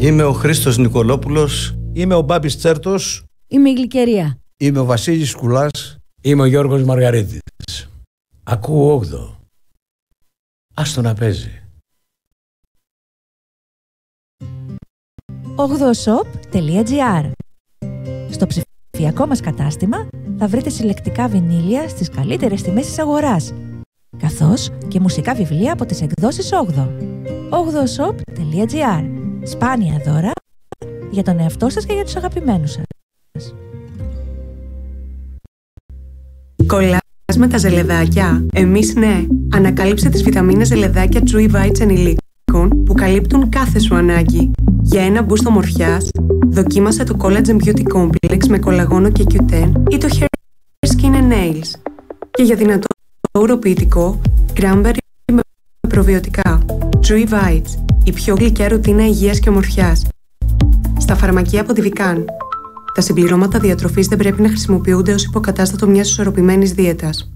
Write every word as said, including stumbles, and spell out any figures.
Είμαι ο Χρήστος Νικολόπουλος. Είμαι ο Μπάμπης Τσέρτος. Είμαι η Γλυκερία. Είμαι ο Βασίλης Κουλάς. Είμαι ο Γιώργος Μαργαρίτης. Ακούω όγδοο. Άστο να παίζει. όγδοο σοπ τελεία τζι άρ. Στο ψηφιακό μας κατάστημα θα βρείτε συλλεκτικά βινίλια στις καλύτερες τιμές της αγοράς, καθώς και μουσικά βιβλία από τις εκδόσεις όγδοο. όγδοο σοπ τελεία τζι άρ. Σπάνια δώρα για τον εαυτό σας και για τους αγαπημένους σας. Κολλάς με τα ζελεδάκια? Εμείς ναι. Ανακάλυψε τις βιταμίνες ζελεδάκια Chewy Bites ενηλίκων που καλύπτουν κάθε σου ανάγκη. Για ένα μπούστο ομορφιάς, δοκίμασε το Collagen Beauty Complex με κολαγόνο και κιου τεν ή το Hair Skin and Nails. Και για δυνατό ουροποιητικό, Cranberry με προβιωτικά. Chewy Bites, η πιο γλυκιά ρουτίνα υγείας και ομορφιάς. Στα φαρμακεία από τη Vican. Τα συμπληρώματα διατροφής δεν πρέπει να χρησιμοποιούνται ως υποκατάστατο μιας ισορροπημένης δίαιτας.